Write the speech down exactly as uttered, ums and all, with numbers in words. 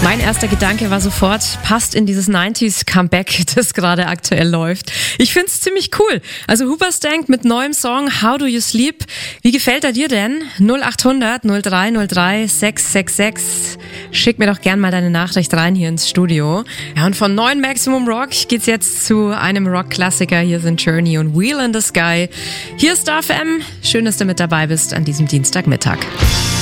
Mein erster Gedanke war sofort, passt in dieses neunziger-Comeback, das gerade aktuell läuft. Ich find's ziemlich cool. Also Hoobastank mit neuem Song How Do You Sleep. Wie gefällt er dir denn? null acht hundert null drei null drei sechs sechs sechs. Schick mir doch gern mal deine Nachricht rein hier ins Studio. Ja, und von neuen Maximum Rock geht's jetzt zu einem Rock-Klassiker. Hier sind Journey und Wheel in the Sky. Hier ist Star F M. Schön, dass du mit dabei bist an diesem Dienstagmittag.